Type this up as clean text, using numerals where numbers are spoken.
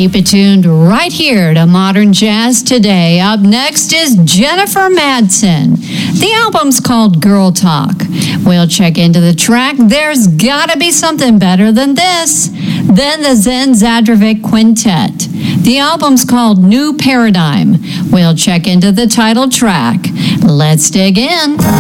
Keep it tuned right here to Modern Jazz Today. Up next is Jennifer Madsen. The album's called Girl Talk. We'll check into the track There's Gotta Be Something Better Than This. Then the Zen Zadrovic Quintet. The album's called New Paradigm. We'll check into the title track. Let's dig in.